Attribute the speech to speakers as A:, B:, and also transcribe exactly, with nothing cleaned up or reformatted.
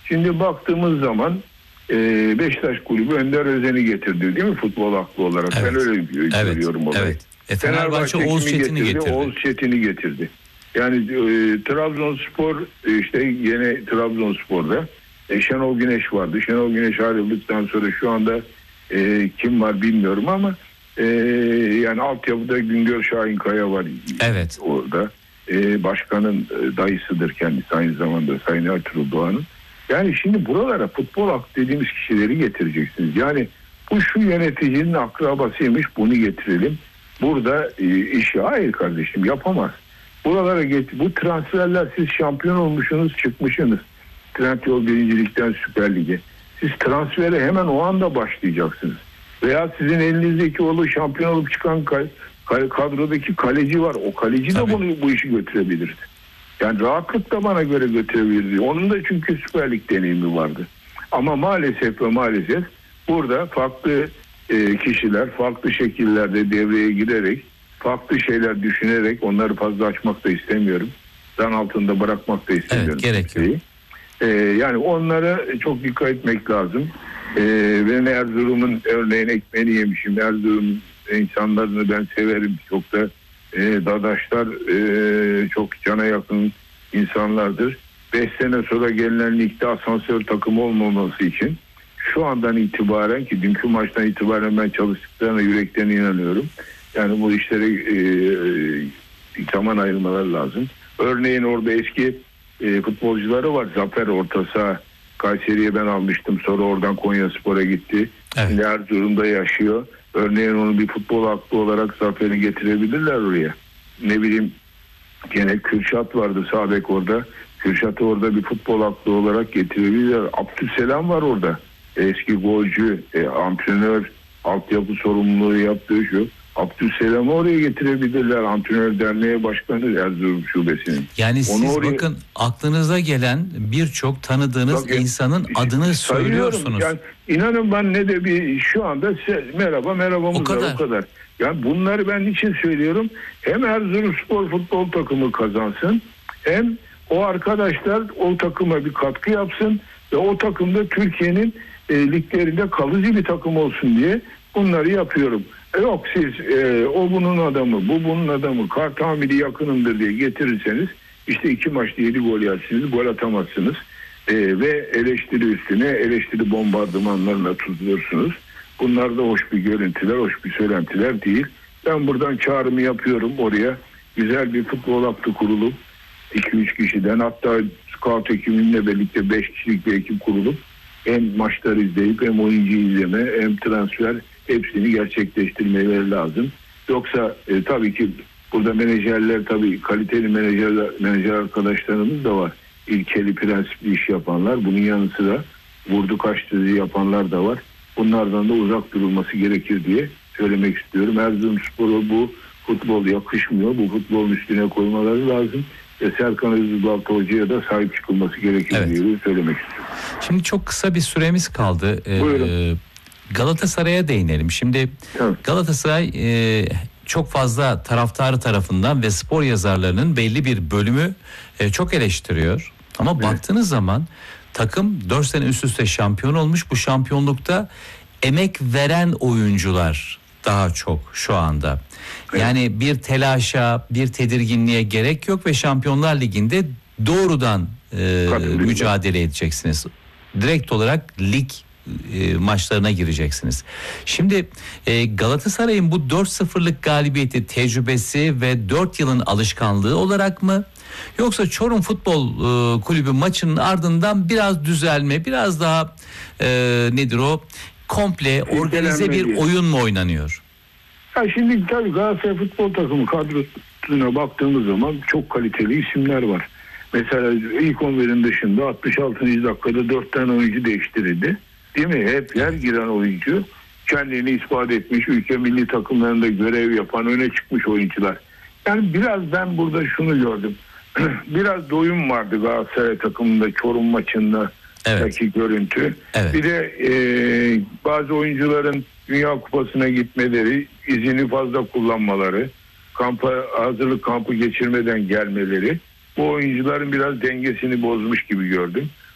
A: Şimdi baktığımız zaman e, Beşiktaş Kulübü Önder Özen'i getirdi değil mi futbol aklı olarak?
B: Evet.
A: Ben öyle görüyorum
B: evet.
A: olayı.
B: Evet. E, Fenerbahçe Oğuz Çetin'i getirdi. getirdi.
A: Oğuz Çetin'i getirdi. Yani e, Trabzonspor e, işte yine Trabzonspor'da e, Şenol Güneş vardı. Şenol Güneş ayrıldıktan sonra şu anda e, kim var bilmiyorum ama e, yani altyapıda Güngör Şahinkaya var.
B: Evet.
A: Orada. E, başkanın e, dayısıdır kendisi aynı zamanda Sayın Ertuğrul Doğan'ın. Yani şimdi buralara futbol aklı dediğimiz kişileri getireceksiniz. Yani bu şu yöneticinin akrabasıymış, bunu getirelim. Burada e, işi hayır kardeşim yapamaz. Buralara getir. Bu transferler, siz şampiyon olmuşsunuz, çıkmışsınız. Trendyol birincilikten Süper Lig'e. Siz transfere hemen o anda başlayacaksınız. Veya sizin elinizdeki oğlu şampiyon olup çıkan kadrodaki kaleci var. O kaleci de bunu bu işi götürebilirdi. Yani rahatlıkla bana göre götürebilirdi. Onun da çünkü Süper Lig deneyimi vardı. Ama maalesef ve maalesef burada farklı e, kişiler farklı şekillerde devreye girerek, farklı şeyler düşünerek, onları fazla açmak da istemiyorum. Dan altında bırakmak da istemiyorum.
B: Evet, gerekiyor.
A: E, yani onlara çok dikkat etmek lazım. E, ben Erzurum'un örneğin ekmeğini yemişim. Erzurum insanlarını ben severim. Çok da e, dadaşlar e, çok cana yakın insanlardır. Beş sene sonra gelinen ligde asansör takımı olmaması için şu andan itibaren, ki dünkü maçtan itibaren ben çalıştıklarına yürekten inanıyorum. Yani bu işlere e, e, zaman ayırmaları lazım. Örneğin orada eski e, futbolcuları var. Zafer orta saha, Kayseri'ye ben almıştım. Sonra oradan Konyaspor'a gitti. Evet. Şimdi Erzurum'da yaşıyor. Örneğin onu bir futbol aklı olarak Zafer'i getirebilirler oraya. Ne bileyim, gene Kürşat vardı sağ bek orada. Kürşat'ı orada bir futbol aklı olarak getirebilirler. Abdüsselam var orada. Eski golcü, e, antrenör, altyapı sorumluluğu yaptığı şu. Abdüsselam'ı oraya getirebilirler. Antrenör Derneği Başkanı Erzurum Şubesi'nin.
B: Yani siz
A: Onu oraya...
B: bakın aklınıza gelen birçok tanıdığınız Bak, insanın adını söylüyorsunuz.
A: Yani inanın ben ne de bir şu anda size merhaba merhabamız o kadar. var o kadar. Yani bunları ben niçin söylüyorum? Hem Erzurumspor futbol takımı kazansın, hem o arkadaşlar o takıma bir katkı yapsın ve o takımda Türkiye'nin e, liglerinde kalıcı bir takım olsun diye bunları yapıyorum. E, yok siz e, o bunun adamı, bu bunun adamı, kart hamili yakınımdır diye getirirseniz işte iki maçta yedi gol yersiniz, gol atamazsınız e, ve eleştiri üstüne eleştiri bombardımanlarına tutulursunuz. Bunlar da hoş bir görüntüler, hoş bir söylentiler değil. Ben buradan çağrımı yapıyorum oraya. Güzel bir futbol hattı kurulup iki üç kişiden, hatta scout ekibiyle birlikte beş kişilik bir ekip kurulup hem maçları izleyip hem oyuncu izleme hem transfer hepsini gerçekleştirmeleri lazım. Yoksa e, tabii ki burada menajerler, tabii kaliteli menajerler, menajer arkadaşlarımız da var. İlkeli prensipli iş yapanlar. Bunun yanı sıra vurdu kaçtı yapanlar da var. Bunlardan da uzak durulması gerekir diye söylemek istiyorum. Erzurumspor'a bu futbol yakışmıyor. Bu futbolun üstüne koymaları lazım. Ve Serkan Özbalta Hoca'ya da sahip çıkılması gerekir evet. diye söylemek istiyorum.
B: Şimdi çok kısa bir süremiz kaldı. Ee, Galatasaray'a değinelim. Şimdi evet. Galatasaray e, çok fazla taraftarı tarafından ve spor yazarlarının belli bir bölümü e, çok eleştiriyor. Ama evet. baktığınız zaman takım dört sene üst üste şampiyon olmuş. Bu şampiyonlukta emek veren oyuncular daha çok şu anda. Evet. Yani bir telaşa, bir tedirginliğe gerek yok ve Şampiyonlar Ligi'nde doğrudan e, mücadele edeceksiniz. Direkt olarak lig e, maçlarına gireceksiniz. Şimdi e, Galatasaray'ın bu dört sıfırlık galibiyeti tecrübesi ve dört yılın alışkanlığı olarak mı? Yoksa Çorum Futbol e, Kulübü maçının ardından biraz düzelme, biraz daha e, nedir o? Komple organize bir oyun mu oynanıyor?
A: Ya şimdi tabii Galatasaray futbol takımı kadrosuna baktığımız zaman çok kaliteli isimler var. Mesela ilk on birin dışında altmış altıncı dakikada dört tane oyuncu değiştirildi. Değil mi? Hep yer giren oyuncu kendini ispat etmiş, ülke milli takımlarında görev yapan, öne çıkmış oyuncular. Yani biraz ben burada şunu gördüm. Biraz doyum vardı Galatasaray takımında Çorum maçında. Evet. Görüntü. Evet. Bir de e, bazı oyuncuların Dünya Kupası'na gitmeleri, izini fazla kullanmaları, kampa hazırlık kampı geçirmeden gelmeleri bu oyuncuların biraz dengesini bozmuş gibi gördüm.